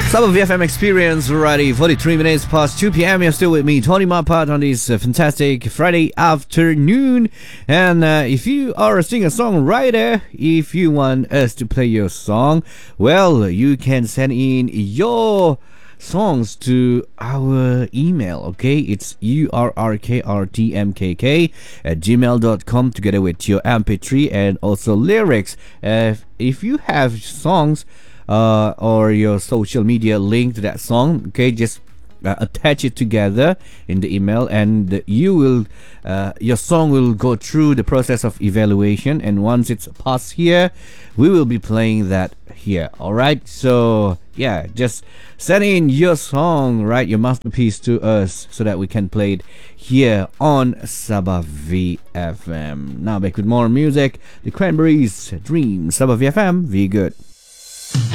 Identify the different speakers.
Speaker 1: Sabah VFM Experience, already 43 minutes past 2 p.m. You're still with me, Tony Mapat, on this fantastic Friday afternoon. And if you are a singer-songwriter, if you want us to play your song, well, you can send in your songs to our email. Okay, it's urrkrtmkk@gmail.com, together with your mp3 and also lyrics. If you have songs or your social media link to that song, okay, just attach it together in the email, and you will your song will go through the process of evaluation, and once it's passed here, we will be playing that here. All right, so yeah, just send in your song, right, your masterpiece, to us so that we can play it here on Sabah VFM. Now back with more music. The Cranberries, Dream. Sabah VFM, be good.